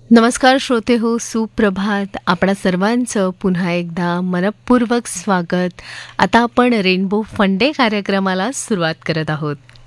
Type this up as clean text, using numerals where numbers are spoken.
नमस्कार श्रोते हो, सुप्रभात. आपणा सर्वांचं पुन्हा एकदा मनःपूर्वक स्वागत. आता आपण रेनबो फंडे कार्यक्रमाला सुरुवात करत आहोत.